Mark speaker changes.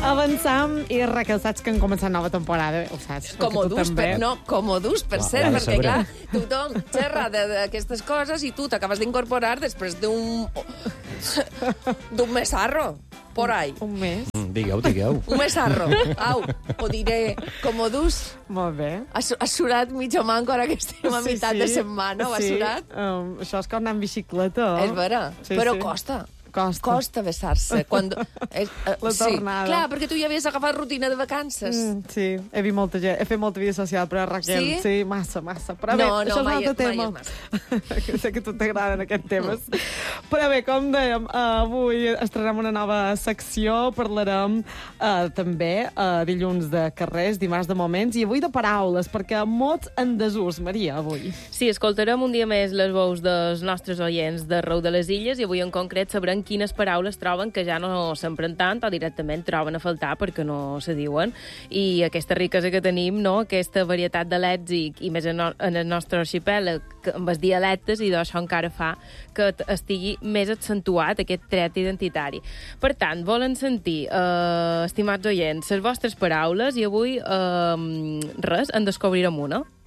Speaker 1: Avançam i saps que han començat nova temporada. Ho saps?
Speaker 2: Comodus, per cert,
Speaker 3: ja
Speaker 2: perquè,
Speaker 3: sabrem.
Speaker 2: clar, tothom xerra d'aquestes coses i tu t'acabes d'incorporar després d'un mesarro, por ahí.
Speaker 1: Un mes.
Speaker 3: Digueu.
Speaker 2: Un mesarro. Au, ho diré comodus.
Speaker 1: Molt bé.
Speaker 2: Has surat mitja manco ara que estem a meitat de setmana, ho has surat?
Speaker 1: Això és com anar en bicicleta.
Speaker 2: És vera, però costa. Costa vessar-se.
Speaker 1: La tornada.
Speaker 2: Clar, perquè tu ja havies agafat rutina de vacances.
Speaker 1: Sí, he vist molta gent. He fet molta vida social, però Raquel...
Speaker 2: Sí?
Speaker 1: Massa. Però bé, això és un altre tema. Que sé que a tu t'agraden aquests temes. Però bé, com dèiem, avui estrenem una nova secció. Parlarem també dilluns de carrers, dimarts de moments i avui de paraules, perquè mots en desús, Maria, avui.
Speaker 4: Sí, escoltarem un dia més les veus dels nostres oients d'arreu de les illes i avui en concret sabrem quines paraules troben que ja no s'empren tant o directament troben a faltar perquè no se diuen. I aquesta riquesa que tenim, no? Aquesta varietat de lèxic i més en el nostre arxipèlag amb els dialectes, i d'això encara fa que estigui més accentuat aquest tret identitari. Per tant, volen sentir, estimats oients, les vostres paraules i avui en descobrirem una.